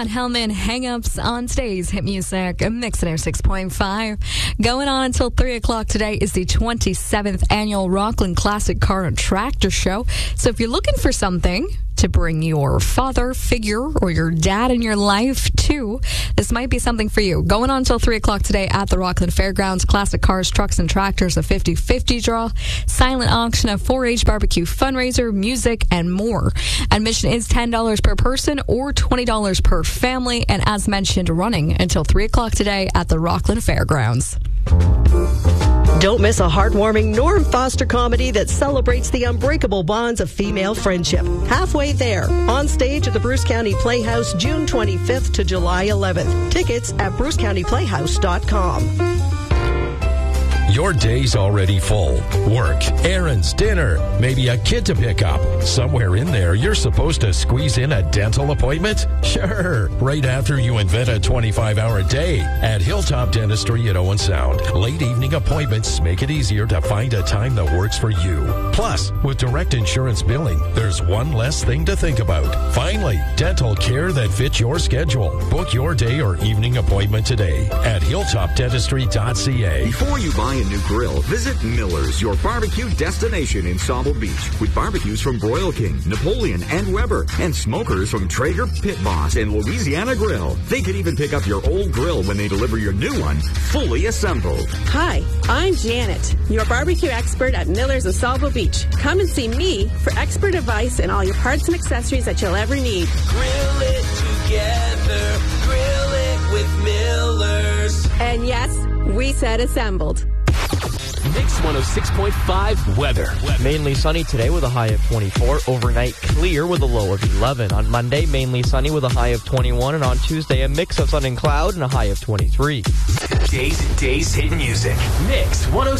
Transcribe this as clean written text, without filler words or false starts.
Scott Hellman, Hang-Ups on Stays, Hit Music, Mix Air 6.5. Going on until 3 o'clock today is the 27th annual Rockland Classic Car and Tractor Show. So if you're looking for something to bring your father figure or your dad in your life to, this might be something for you. Going on until 3 o'clock today at the Rockland Fairgrounds. Classic cars, trucks, and tractors, a 50-50 draw, silent auction, a 4-H barbecue fundraiser, music, and more. Admission is $10 per person or $20 per family, and as mentioned, running until 3 o'clock today at the Rockland Fairgrounds. Don't miss a heartwarming Norm Foster comedy that celebrates the unbreakable bonds of female friendship. Halfway There, on stage at the Bruce County Playhouse, June 25th to July 11th. Tickets at brucecountyplayhouse.com. Your day's already full. Work, errands, dinner, maybe a kid to pick up. Somewhere in there, you're supposed to squeeze in a dental appointment? Sure, right after you invent a 25-hour day. At Hilltop Dentistry at Owen Sound, late evening appointments make it easier to find a time that works for you. Plus, with direct insurance billing, there's one less thing to think about. Finally, dental care that fits your schedule. Book your day or evening appointment today at hilltopdentistry.ca. Before you buy a new grill, visit Miller's, your barbecue destination in Sauble Beach, with barbecues from Broil King, Napoleon, and Weber, and smokers from Traeger, Pit Boss, and Louisiana Grill. They can even pick up your old grill when they deliver your new one, fully assembled. Hi, I'm Janet, your barbecue expert at Miller's in Sauble Beach. Come and see me for expert advice and all your parts and accessories that you'll ever need. Grill it together, grill it with Miller's. And yes, we said assembled. Mix 106.5 weather. Mainly sunny today with a high of 24. Overnight clear with a low of 11. On Monday, mainly sunny with a high of 21. And on Tuesday, a mix of sun and cloud and a high of 23. Days hit music. Mix 106.